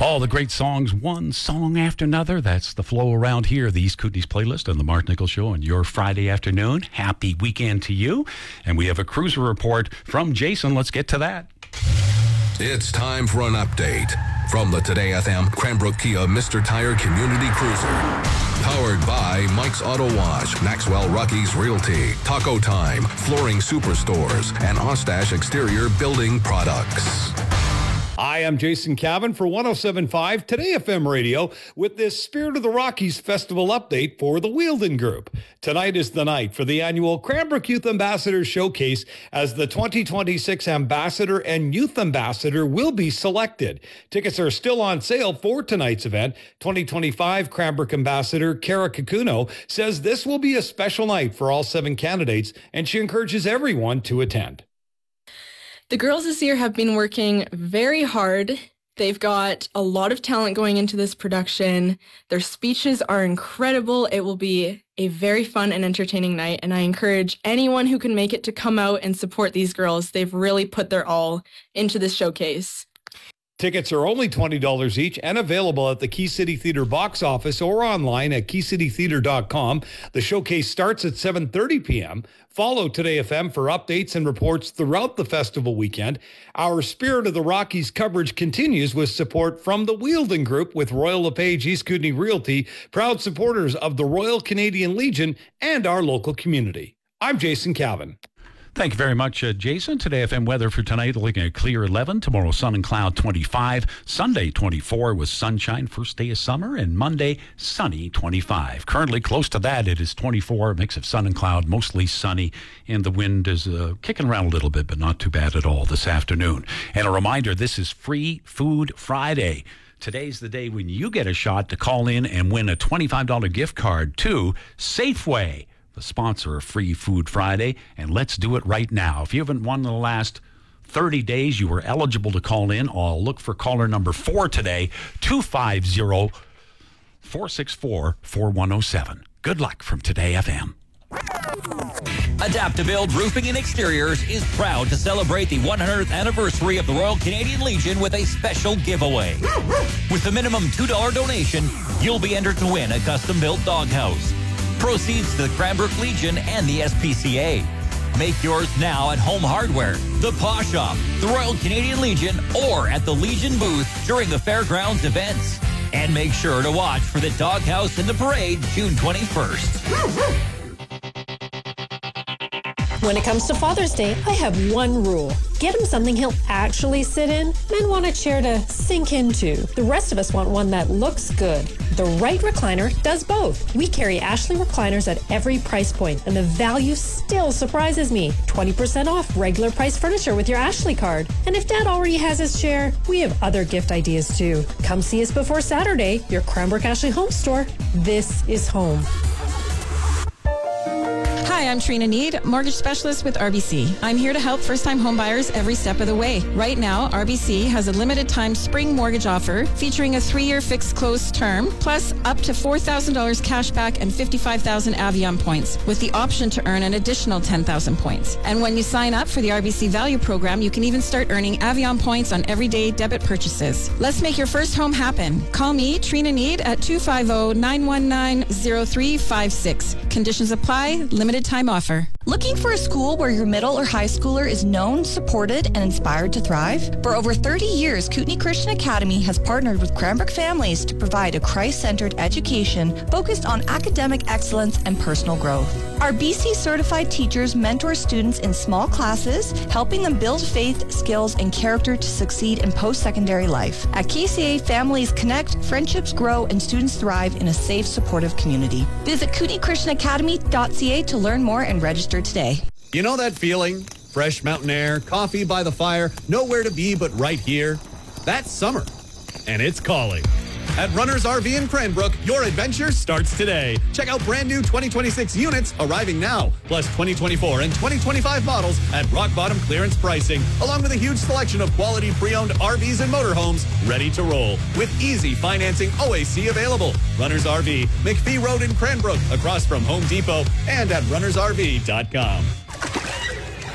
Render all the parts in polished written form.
All the great songs, one song after another. That's the flow around here, the East Kootenays playlist on the Mark Nichols Show on your Friday afternoon. Happy weekend to you. And we have a cruiser report from Jason. Let's get to that. It's time for an update from the Today FM Cranbrook Kia Mr. Tire Community Cruiser. Powered by Mike's Auto Wash, Maxwell Rockies Realty, Taco Time, Flooring Superstores, and Ostash Exterior Building Products. Hi, I'm Jason Cavan for 107.5 Today FM Radio with this Spirit of the Rockies Festival update for the Wheeldon Group. Tonight is the night for the annual Cranbrook Youth Ambassador Showcase as the 2026 Ambassador and Youth Ambassador will be selected. Tickets are still on sale for tonight's event. 2025 Cranbrook Ambassador Kara Kakuno says this will be a special night for all 7 candidates, and she encourages everyone to attend. The girls this year have been working very hard. They've got a lot of talent going into this production. Their speeches are incredible. It will be a very fun and entertaining night, and I encourage anyone who can make it to come out and support these girls. They've really put their all into this showcase. Tickets are only $20 each and available at the Key City Theatre box office or online at keycitytheatre.com. The showcase starts at 7:30 p.m. Follow Today FM for updates and reports throughout the festival weekend. Our Spirit of the Rockies coverage continues with support from the Wheeldon Group with Royal LePage East Kootenay Realty, proud supporters of the Royal Canadian Legion and our local community. I'm Jason Cavan. Thank you very much, Jason. Today FM weather for tonight, looking at clear 11. Tomorrow, sun and cloud 25. Sunday, 24 with sunshine, first day of summer. And Monday, sunny 25. Currently close to that, it is 24, a mix of sun and cloud, mostly sunny. And the wind is kicking around a little bit, but not too bad at all this afternoon. And a reminder, this is Free Food Friday. Today's the day when you get a shot to call in and win a $25 gift card to Safeway, the sponsor of Free Food Friday, and let's do it right now. If you haven't won in the last 30 days, you were eligible to call in. I'll look for caller number 4 today, 250-464-4107. Good luck from Today FM. Adapt-to-Build Roofing and Exteriors is proud to celebrate the 100th anniversary of the Royal Canadian Legion with a special giveaway. With a minimum $2 donation, you'll be entered to win a custom-built doghouse. Proceeds to the Cranbrook Legion and the SPCA. Make yours now at Home Hardware, the Paw Shop, the Royal Canadian Legion, or at the Legion booth during the Fairgrounds events. And make sure to watch for the Doghouse in the Parade June 21st. When it comes to Father's Day, I have one rule. Get him something he'll actually sit in. Men want a chair to sink into. The rest of us want one that looks good. The right recliner does both. We carry Ashley recliners at every price point, and the value still surprises me. 20% off regular price furniture with your Ashley card. And if Dad already has his chair, we have other gift ideas too. Come see us before Saturday, your Cranbrook Ashley Home Store. This is home. Hi, I'm Trina Need, mortgage specialist with RBC. I'm here to help first-time homebuyers every step of the way. Right now, RBC has a limited-time spring mortgage offer featuring a 3-year fixed close term, plus up to $4,000 cash back and 55,000 Avion points, with the option to earn an additional 10,000 points. And when you sign up for the RBC Value Program, you can even start earning Avion points on everyday debit purchases. Let's make your first home happen. Call me, Trina Need, at 250-919-0356. Conditions apply. Limited time offer. Looking for a school where your middle or high schooler is known, supported, and inspired to thrive? For over 30 years, Kootenay Christian Academy has partnered with Cranbrook families to provide a Christ-centered education focused on academic excellence and personal growth. Our BC-certified teachers mentor students in small classes, helping them build faith, skills, and character to succeed in post-secondary life. At KCA, families connect, friendships grow, and students thrive in a safe, supportive community. Visit KootenayChristianAcademy.ca to learn more and register today. You know that feeling? Fresh mountain air, coffee by the fire, nowhere to be but right here. That's summer, and it's calling. At Runners RV in Cranbrook, your adventure starts today. Check out brand new 2026 units arriving now, plus 2024 and 2025 models at rock bottom clearance pricing, along with a huge selection of quality pre-owned RVs and motorhomes ready to roll, with easy financing OAC available. Runners RV, McPhee Road in Cranbrook, across from Home Depot, and at runnersrv.com.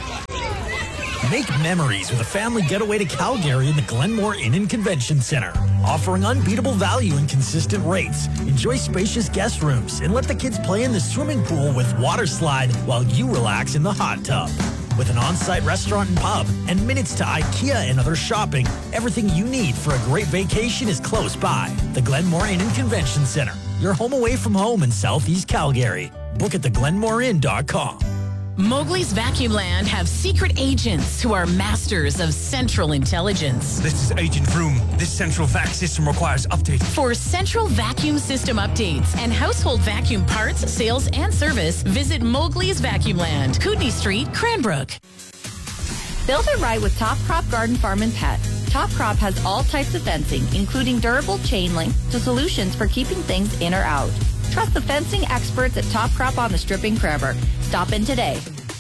Make memories with a family getaway to Calgary in the Glenmore Inn and Convention Center. offering unbeatable value and consistent rates. Enjoy spacious guest rooms and let the kids play in the swimming pool with water slide while you relax in the hot tub. With an on-site restaurant and pub and minutes to IKEA and other shopping, everything you need for a great vacation is close by. The Glenmore Inn and Convention Center, your home away from home in Southeast Calgary. Book at theglenmoreinn.com. Mowgli's Vacuum Land have secret agents who are masters of central intelligence. This is Agent Vroom. This central vac system requires updating. For central vacuum system updates and household vacuum parts, sales, and service, visit Mowgli's Vacuum Land, Kootenay Street, Cranbrook. Build it right with Top Crop Garden Farm and Pet. Top Crop has all types of fencing, including durable chain link to solutions for keeping things in or out. Trust the fencing experts at Top Crop on the Strip in Cranbrook. Stop in today.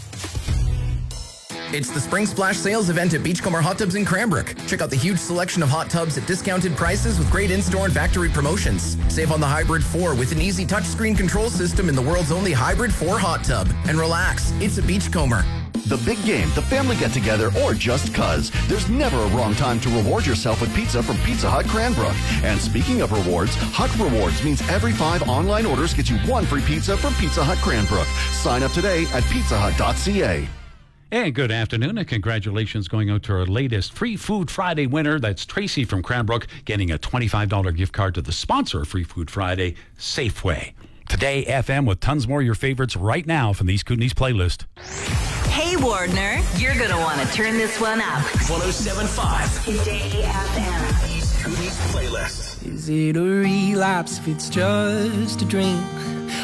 It's the Spring Splash Sales event at Beachcomber Hot Tubs in Cranbrook. Check out the huge selection of hot tubs at discounted prices with great in-store and factory promotions. Save on the Hybrid 4 with an easy touchscreen control system in the world's only Hybrid 4 hot tub. And relax, it's a Beachcomber. The big game, the family get-together, or just cuz. There's never a wrong time to reward yourself with pizza from Pizza Hut Cranbrook. And speaking of rewards, Hut Rewards means every 5 online orders gets you 1 free pizza from Pizza Hut Cranbrook. Sign up today at pizzahut.ca. And good afternoon, and congratulations going out to our latest Free Food Friday winner. That's Tracy from Cranbrook, getting a $25 gift card to the sponsor of Free Food Friday, Safeway. Today, FM with tons more of your favorites right now from the East Kootenays playlist. Hey, Wardner, you're going to want to turn this one up. 107.5. Today, FM. East Kootenays playlist. Is it a relapse if it's just a dream?